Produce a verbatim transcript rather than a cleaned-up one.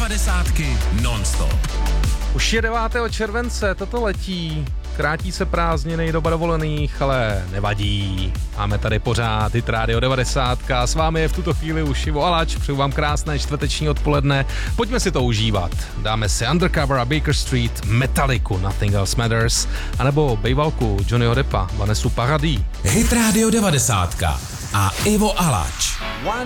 devadesátky non-stop. Už je devátého července, toto letí, krátí se prázdniny, doba dovolených, ale nevadí. Máme tady pořád Hit Radio devadesát. S vámi je v tuto chvíli už Ivo Alač, přeju vám krásné čtvrteční odpoledne. Pojďme si to užívat. Dáme si Undercover a Baker Street, Metalliku, Nothing Else Matters, anebo bejvalku Johnnyho Deppa, Vanessu Paradis. Hit Radio devadesát a Ivo Alač.